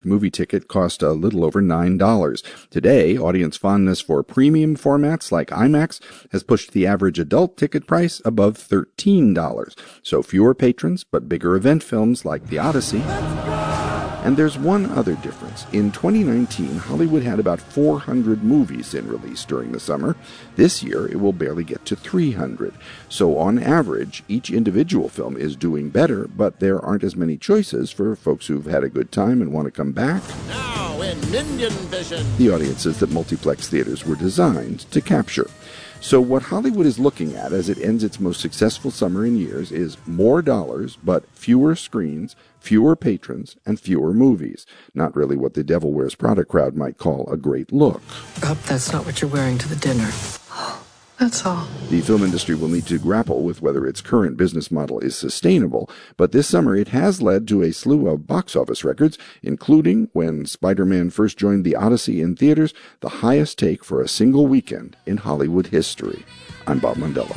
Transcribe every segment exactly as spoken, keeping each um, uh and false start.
The movie ticket cost a little over nine dollars. Today, audience fondness for premium formats like IMAX has pushed the average adult ticket price above thirteen dollars. So fewer patrons, but bigger event films like The Odyssey. And there's one other difference. In twenty nineteen, Hollywood had about four hundred movies in release during the summer. This year, it will barely get to three hundred. So on average, each individual film is doing better, but there aren't as many choices for folks who've had a good time and want to come back. Now in Minion Vision, the audiences that multiplex theaters were designed to capture. So what Hollywood is looking at as it ends its most successful summer in years is more dollars, but fewer screens, fewer patrons, and fewer movies. Not really what the Devil Wears Prada crowd might call a great look. I hope that's not what you're wearing to the dinner. That's all. The film industry will need to grapple with whether its current business model is sustainable, but this summer it has led to a slew of box office records, including, when Spider-Man first joined The Odyssey in theaters, the highest take for a single weekend in Hollywood history. I'm Bob Mondella.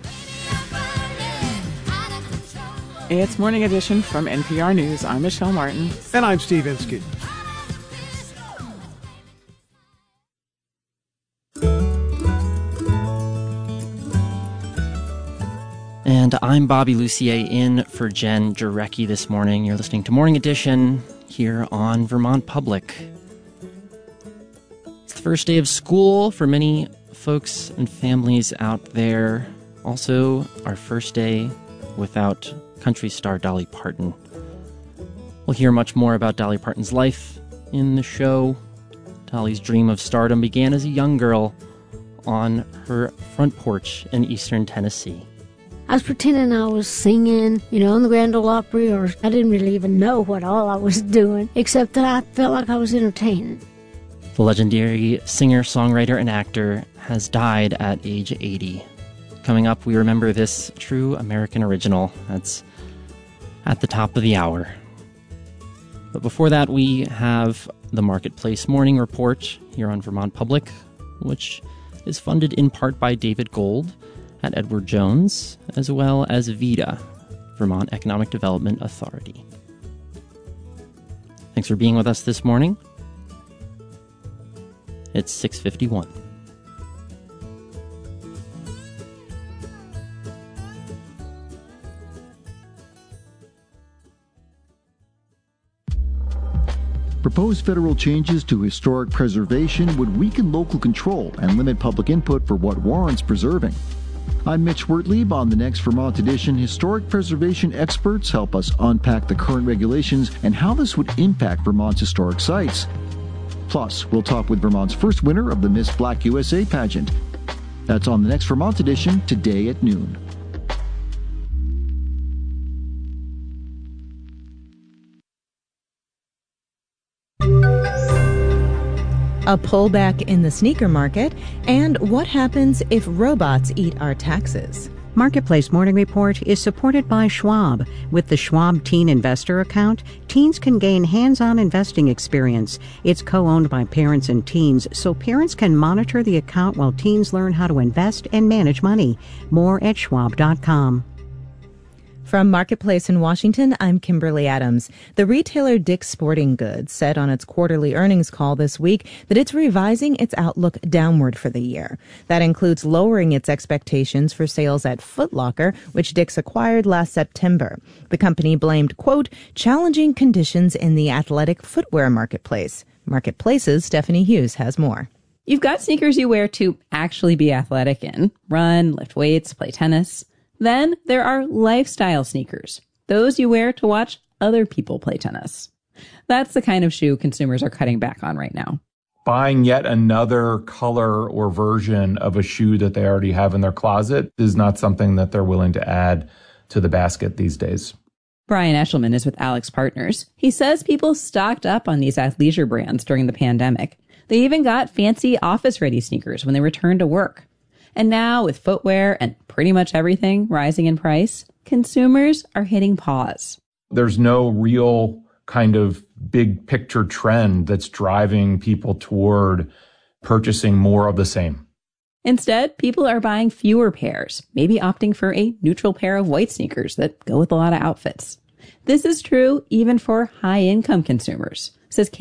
It's Morning Edition from N P R News. I'm Michelle Martin. And I'm Steve Inskeep. And I'm Bobby Lucier in for Jen Jarecki this morning. You're listening to Morning Edition here on Vermont Public. It's the first day of school for many folks and families out there. Also, our first day without country star Dolly Parton. We'll hear much more about Dolly Parton's life in the show. Dolly's dream of stardom began as a young girl on her front porch in eastern Tennessee. I was pretending I was singing, you know, in the Grand Ole Opry, or I didn't really even know what all I was doing, except that I felt like I was entertaining. The legendary singer, songwriter, and actor has died at age eighty. Coming up, we remember this true American original. That's at the top of the hour. But before that, we have the Marketplace Morning Report here on Vermont Public, which is funded in part by David Gold at Edward Jones, as well as VEDA, Vermont Economic Development Authority. Thanks for being with us this morning. It's six fifty-one. Proposed federal changes to historic preservation would weaken local control and limit public input for what warrants preserving. I'm Mitch Wertlieb. On the next Vermont Edition, historic preservation experts help us unpack the current regulations and how this would impact Vermont's historic sites. Plus, we'll talk with Vermont's first winner of the Miss Black U S A pageant. That's on the next Vermont Edition, today at noon. A pullback in the sneaker market, and what happens if robots eat our taxes. Marketplace Morning Report is supported by Schwab. With the Schwab Teen Investor Account, teens can gain hands-on investing experience. It's co-owned by parents and teens, so parents can monitor the account while teens learn how to invest and manage money. More at schwab dot com. From Marketplace in Washington, I'm Kimberly Adams. The retailer Dick's Sporting Goods said on its quarterly earnings call this week that it's revising its outlook downward for the year. That includes lowering its expectations for sales at Foot Locker, which Dick's acquired last September. The company blamed, quote, challenging conditions in the athletic footwear marketplace. Marketplace's Stephanie Hughes has more. You've got sneakers you wear to actually be athletic in. Run, lift weights, play tennis. Then there are lifestyle sneakers, those you wear to watch other people play tennis. That's the kind of shoe consumers are cutting back on right now. Buying yet another color or version of a shoe that they already have in their closet is not something that they're willing to add to the basket these days. Brian Eshelman is with Alex Partners. He says people stocked up on these athleisure brands during the pandemic. They even got fancy office-ready sneakers when they returned to work. And now, with footwear and pretty much everything rising in price, consumers are hitting pause. There's no real kind of big picture trend that's driving people toward purchasing more of the same. Instead, people are buying fewer pairs, maybe opting for a neutral pair of white sneakers that go with a lot of outfits. This is true even for high-income consumers, says